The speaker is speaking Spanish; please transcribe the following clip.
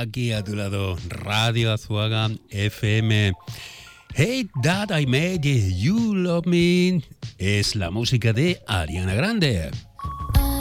aquí a tu lado, Radio Azuaga FM. Hey Dad, I Made You Love Me es la música de Ariana Grande.